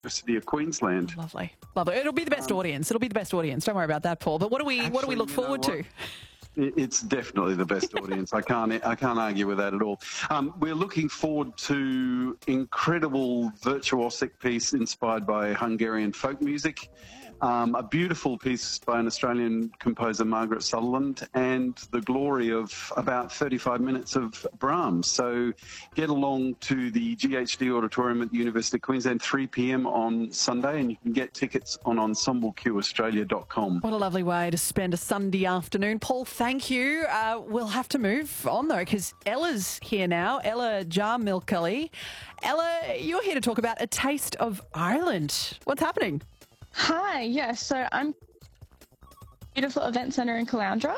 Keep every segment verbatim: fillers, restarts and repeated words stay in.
University of Queensland. Lovely, lovely. It'll be the best um, audience. It'll be the best audience. Don't worry about that, Paul. But what do we actually, what do we look forward to? It's definitely the best audience. I can't I can't argue with that at all. Um, we're looking forward to incredible virtuosic piece inspired by Hungarian folk music, um, a beautiful piece by an Australian composer, Margaret Sutherland, and the glory of about thirty-five minutes of Brahms. So get along to the G H D Auditorium at the University of Queensland, three p m on Sunday, and you can get tickets on ensemble q australia dot com. What a lovely way to spend a Sunday afternoon. Paul, thank you. Uh, we'll have to move on, though, because Ella's here now, Ella Jarmilkali. Ella, you're here to talk about A Taste of Ireland. What's happening? Hi, yes. So I'm beautiful event centre in Caloundra.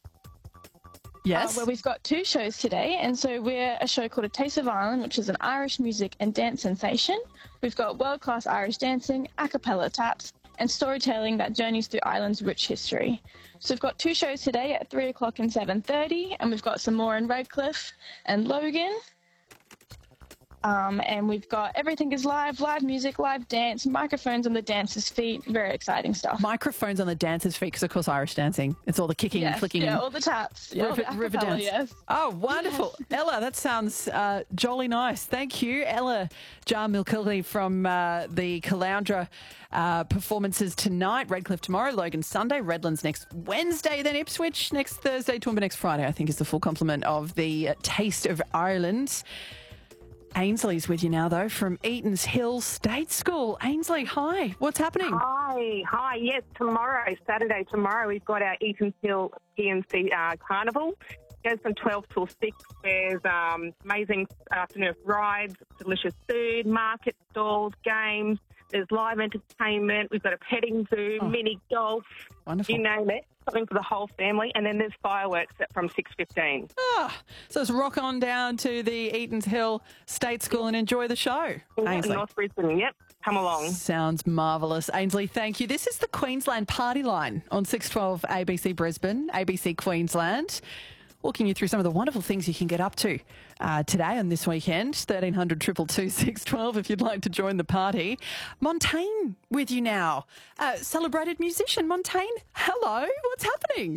Yes. Uh, where we've got two shows today. And so we're a show called A Taste of Ireland, which is an Irish music and dance sensation. We've got world-class Irish dancing, a cappella taps, and storytelling that journeys through Ireland's rich history. So we've got two shows today at three o'clock and seven thirty, and we've got some more in Redcliffe and Logan. Um, and we've got everything is live, live music, live dance, microphones on the dancers' feet, very exciting stuff. Microphones on the dancers' feet, because of course Irish dancing. It's all the kicking yes, and flicking. Yeah, all the taps. Yeah, river, all the river dance. Yes. Oh, wonderful. Yes. Ella, that sounds uh, jolly nice. Thank you. Ella Jarmilkali from uh, the Caloundra uh, performances tonight, Redcliffe tomorrow, Logan Sunday, Redlands next Wednesday, then Ipswich next Thursday, Toowoomba next Friday, I think is the full complement of the uh, Taste of Ireland. Ainsley's with you now, though, from Eaton's Hill State School. Ainsley, hi. What's happening? Hi. Hi. Yes, tomorrow, Saturday, tomorrow, we've got our Eaton's Hill P M C uh, Carnival. It goes from twelve till six. There's um, amazing afternoon of rides, delicious food, market stalls, games. There's live entertainment. We've got a petting zoo, oh, mini golf. Wonderful. You name it. Something for the whole family. And then there's fireworks from six fifteen. Ah, so let's rock on down to the Eaton's Hill State School and enjoy the show. Ainsley. North Brisbane, yep. Come along. Sounds marvellous. Ainsley, thank you. This is the Queensland Party Line on six twelve A B C Brisbane, A B C Queensland. Walking you through some of the wonderful things you can get up to uh, today and this weekend. thirteen hundred, two two two, six one two if you'd like to join the party. Montaigne with you now. Uh, celebrated musician. Montaigne, hello. What's happening?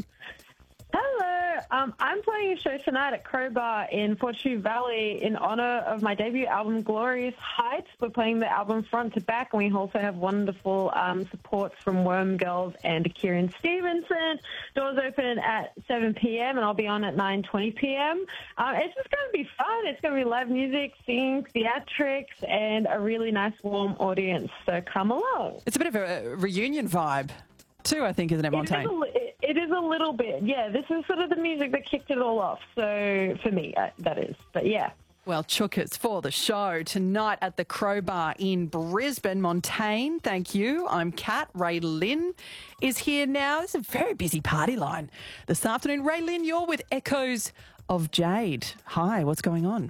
Hello. Um, I'm playing a show tonight at Crowbar in Fortune Valley in honour of my debut album, Glorious Heights. We're playing the album front to back, and we also have wonderful um, support from Worm Girls and Kieran Stevenson. Doors open at seven p m, and I'll be on at nine twenty p m. Um, it's just going to be fun. It's going to be live music, singing, theatrics, and a really nice, warm audience. So come along. It's a bit of a reunion vibe too, I think, isn't it, Montaigne? It is a, it is a little bit, yeah. This is sort of the music that kicked it all off. So for me, uh, that is. But yeah. Well, chookers for the show tonight at the Crowbar in Brisbane. Montaigne, thank you. I'm Kat. Ray Lynn is here now. It's a very busy party line this afternoon. Ray Lynn, you're with Echoes of Jade. Hi, what's going on?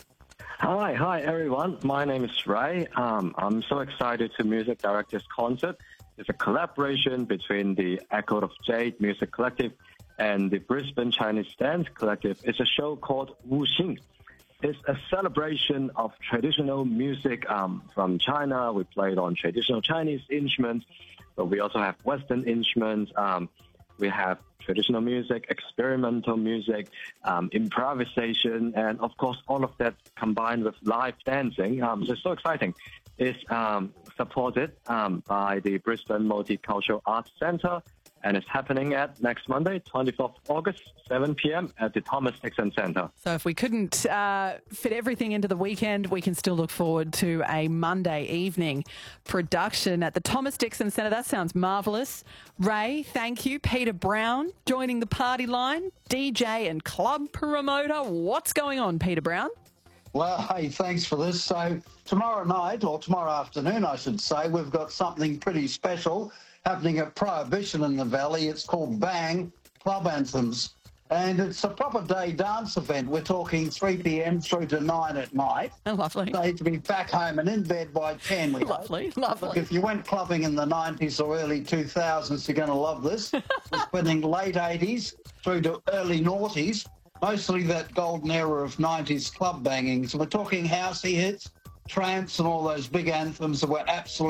Hi, hi everyone. My name is Ray. Um, I'm so excited to music direct this concert. It's a collaboration between the Echo of Jade Music Collective and the Brisbane Chinese Dance Collective. It's a show called Wu Xing. It's a celebration of traditional music um, from China. We played on traditional Chinese instruments, but we also have Western instruments. Um, we have traditional music, experimental music, um, improvisation, and of course, all of that combined with live dancing. Um, so it's so exciting. It's um, supported um, by the Brisbane Multicultural Arts Centre, and it's happening at next Monday, twenty-fourth of August, seven p m at the Thomas Dixon Centre. So if we couldn't uh, fit everything into the weekend, we can still look forward to a Monday evening production at the Thomas Dixon Centre. That sounds marvellous. Ray, thank you. Peter Brown joining the party line, D J and club promoter. What's going on, Peter Brown? Well, hey, thanks for this. So tomorrow night, or tomorrow afternoon, I should say, we've got something pretty special happening at Prohibition in the Valley. It's called Bang Club Anthems. And it's a proper day dance event. We're talking three p m through to nine at night. Oh, lovely. So to be back home and in bed by ten. We lovely, hope. lovely. Look, if you went clubbing in the nineties or early two thousands, you're going to love this. We're spending late eighties through to early noughties, mostly that golden era of nineties club banging. So we're talking housey hits, Trance and all those big anthems that were absolutely